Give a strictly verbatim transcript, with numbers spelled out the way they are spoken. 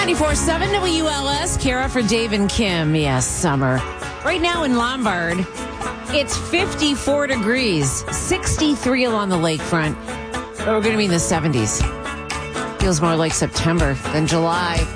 ninety-four point seven W L S, Kara for Dave and Kim. Yes, summer. Right now in Lombard, it's fifty-four degrees, sixty-three along the lakefront. But we're going to be in the seventies. Feels more like September than July.